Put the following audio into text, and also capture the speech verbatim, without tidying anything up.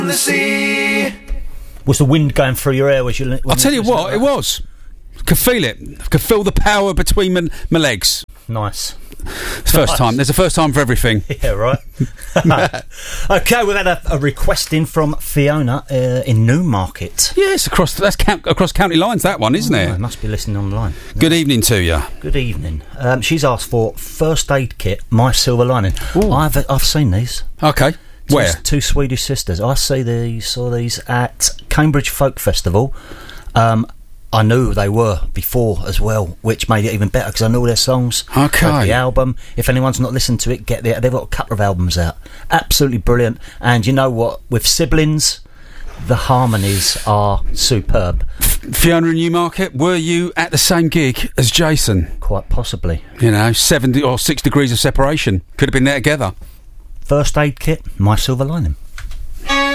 The sea. Was the wind going through your hair? Was you? I'll tell you what, it was. Could feel it. Could feel the power between my, my legs. Nice. It's first Nice. time. There's a first time for everything. Yeah, right. Okay, we've had a, a request in from Fiona uh, in Newmarket. Yes, across that's count, across county lines. That one, isn't Oh, it? I must be listening online. Good evening to you. Good evening. Um, she's asked for first aid kit, My Silver Lining. Ooh. I've I've seen these. Okay. Two, Where? Two Swedish sisters. I see these. Saw these at Cambridge Folk Festival. Um, I knew who they were before as well, which made it even better because I knew their songs. Okay. Heard the album. If anyone's not listened to it, get there. They've got a couple of albums out. Absolutely brilliant. And you know what? With siblings, the harmonies are superb. Fiona in Newmarket, were you at the same gig as Jason? Quite possibly. You know, seven or six degrees of separation. Could have been there together. First aid kit, My Silver Lining.